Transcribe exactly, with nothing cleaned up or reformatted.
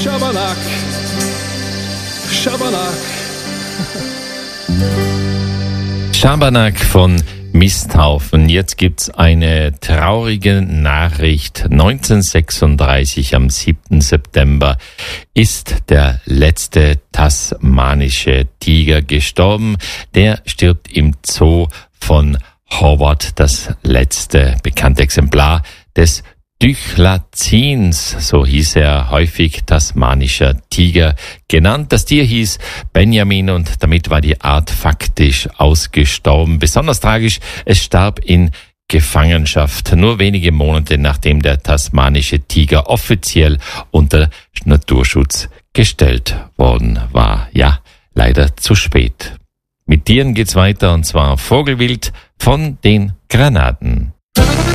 Schabernack, Schabernack. Schabernack von Misthaufen. Jetzt gibt's eine traurige Nachricht. neunzehnhundertsechsunddreißig, am siebten September, ist der letzte tasmanische Tiger gestorben. Der stirbt im Zoo von Howard, das letzte bekannte Exemplar des Dychlazins, so hieß er, häufig tasmanischer Tiger genannt. Das Tier hieß Benjamin und damit war die Art faktisch ausgestorben. Besonders tragisch, es starb in Gefangenschaft, nur wenige Monate nachdem der tasmanische Tiger offiziell unter Naturschutz gestellt worden war. Ja, leider zu spät. Mit Tieren geht's weiter, und zwar Vogelwild von den Granaten.